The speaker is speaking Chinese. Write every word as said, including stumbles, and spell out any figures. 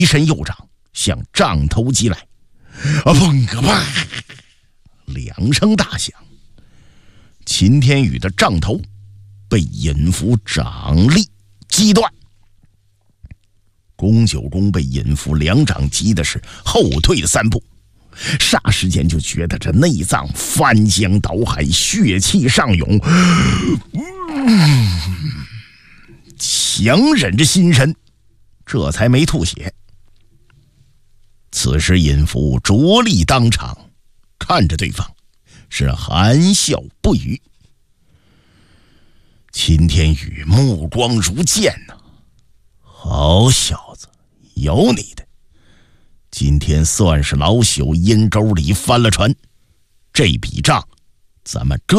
一伸右掌向杖头击来，啊砰个啪，两声大响，秦天宇的杖头被尹福掌力击断。宫九公被尹福两掌击的是后退了三步，霎时间就觉得这内脏翻江倒海，血气上涌，嗯、强忍着心神，这才没吐血。此时尹福着力当场，看着对方是含笑不语。秦天宇目光如剑呐、啊，好小子，有你的！今天算是老朽阴沟里翻了船，这笔账咱们这